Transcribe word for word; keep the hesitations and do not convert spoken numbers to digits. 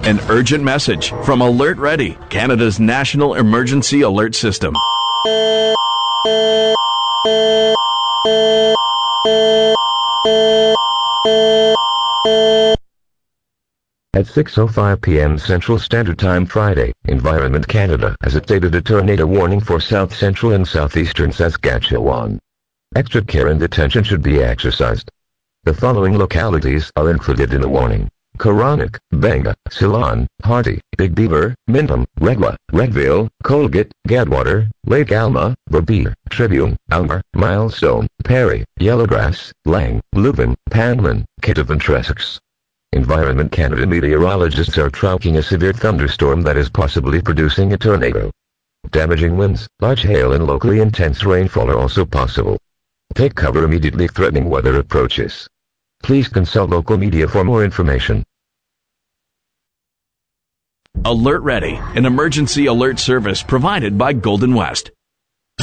An urgent message from Alert Ready, Canada's national emergency alert system. At six oh five p.m. Central Standard Time Friday, Environment Canada has updated a tornado warning for south central and southeastern Saskatchewan. Extra care and attention should be exercised. The following localities are included in the warning: Koronic, Benga, Ceylon, Hardy, Big Beaver, Mintham, Regla, Redville, Colgate, Gadwater, Lake Alma, Verbier, Tribune, Almar, Milestone, Perry, Yellowgrass, Lang, Leuven, Panman, Kittiv and Tressex. Environment Canada meteorologists are tracking a severe thunderstorm that is possibly producing a tornado. Damaging winds, large hail and locally intense rainfall are also possible. Take cover immediately threatening weather approaches. Please consult local media for more information. Alert Ready, an emergency alert service provided by Golden West.